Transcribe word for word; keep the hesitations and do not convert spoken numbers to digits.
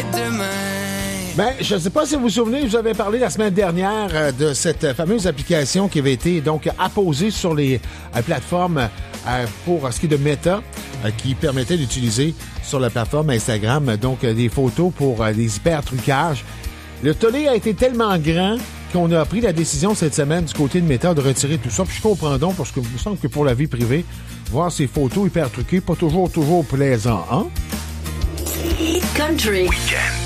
demain. Ben, je ne sais pas si vous vous souvenez, je vous avais parlé la semaine dernière euh, de cette fameuse application qui avait été donc apposée sur les euh, plateformes euh, pour ce qui est de Meta, euh, qui permettait d'utiliser sur la plateforme Instagram donc euh, des photos pour euh, des hyper trucages. Le tollé a été tellement grand qu'on a pris la décision cette semaine du côté de Meta de retirer tout ça. Puis je comprends donc, parce que il me semble que pour la vie privée, voir ces photos hyper truquées, pas toujours toujours plaisant, hein? Country. Weekend.